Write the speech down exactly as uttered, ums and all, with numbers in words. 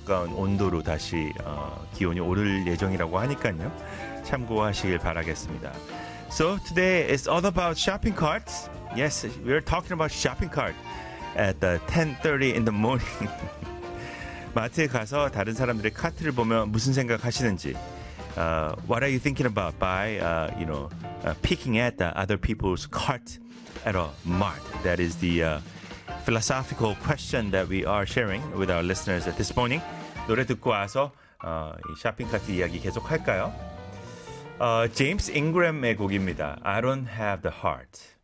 가까운 온도로 다시 어, 기온이 오를 예정이라고 하니까요. 참고하시길 바라겠습니다. So today is all about shopping carts. Yes, we're talking about shopping cart at ten thirty in the morning. 마트에 가서 다른 사람들의 카트를 보면 무슨 생각하시는지, uh, what are you thinking about by, uh, you know, uh, peeking at the other people's cart at a mart? That is the uh, philosophical question that we are sharing with our listeners at this morning. 노래 듣고 와서 어, 이 쇼핑 카트 이야기 계속 할까요? 어, 제임스 잉그램의 곡입니다. I don't have the heart.